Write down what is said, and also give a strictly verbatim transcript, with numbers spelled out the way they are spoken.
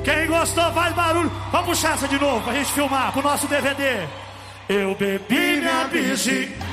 Quem gostou faz barulho. Vamos puxar essa de novo pra gente filmar pro nosso D V D. Eu bebi minha bexiga.